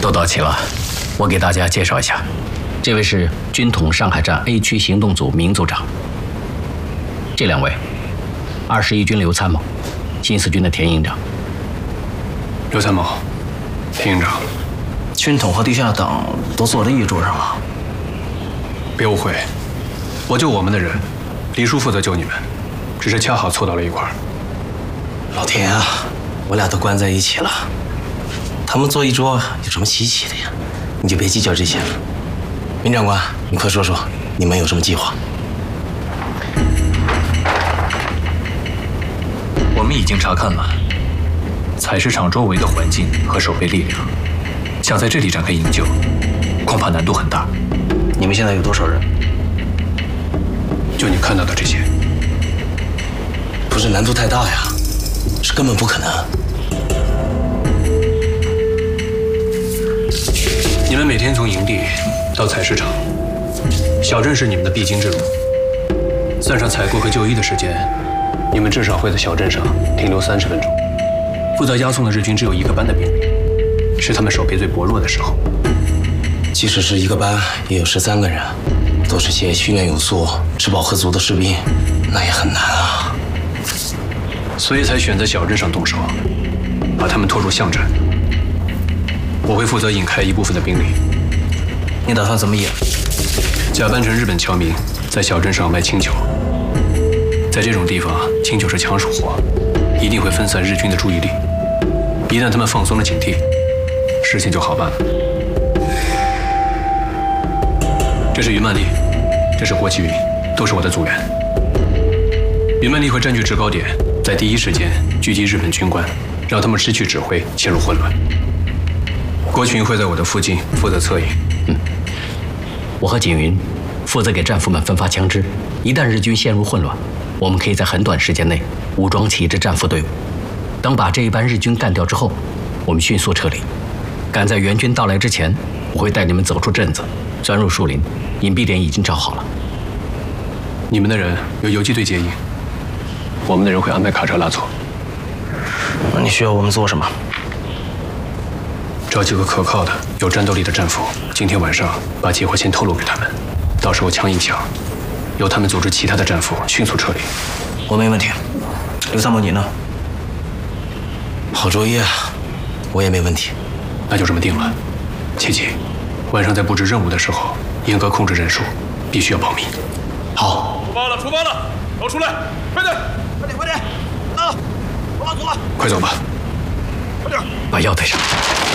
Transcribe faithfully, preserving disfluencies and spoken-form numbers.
都到齐了，我给大家介绍一下，这位是军统上海站 A 区行动组明组长，这两位，二十一军刘参谋，新四军的田营长。 刘参谋，田营长， 军统和地下党都坐在一桌上了。 别误会，我救我们的人，黎叔负责救你们，只是恰好凑到了一块儿。 老田啊，我俩都关在一起了，他们坐一桌有什么稀奇的呀？你就别计较这些了。明长官，你快说说，你们有什么计划？ 我们已经查看了采石场周围的环境和守备力量，想在这里展开营救，恐怕难度很大。 你们现在有多少人？ 就你看到的这些。 不是难度太大呀，是根本不可能。 你们每天从营地到采石场，小镇是你们的必经之路。算上采购和就医的时间，你们至少会在小镇上停留三十分钟。负责押送的日军只有一个班的兵力，是他们守备最薄弱的时候。 即使是一个班，也有十三个人，都是些训练有素、吃饱喝足的士兵，那也很难啊。 所以才选择小镇上动手，把他们拖入巷战。我会负责引开一部分的兵力。 你打算怎么演？ 假扮成日本侨民，在小镇上卖清酒。在这种地方，清酒是抢手货，一定会分散日军的注意力。一旦他们放松了警惕，事情就好办了。这是云曼丽，这是郭启云，都是我的组员。云曼丽会占据制高点，在第一时间狙击日本军官，让他们失去指挥，陷入混乱。郭启云会在我的附近负责策应。 嗯，我和景云负责给战俘们分发枪支。一旦日军陷入混乱，我们可以在很短时间内武装起一支战俘队伍。等把这一班日军干掉之后，我们迅速撤离。赶在援军到来之前，我会带你们走出镇子，钻入树林。隐蔽点已经找好了。 你们的人有游击队接应，我们的人会安排卡车拉走。 那你需要我们做什么？ 找几个可靠的、有战斗力的战俘，今天晚上把截获先透露给他们，到时候枪一响，由他们组织其他的战俘迅速撤离。 我没问题。刘参谋，你呢？好主意啊，我也没问题。 那就这么定了。琪琪，晚上在布置任务的时候，严格控制人数，必须要保密。 好。 出发了，出发了，都出来，快点，快点，快点，啊，走了，走了， 快走吧。 快点， 把药带上。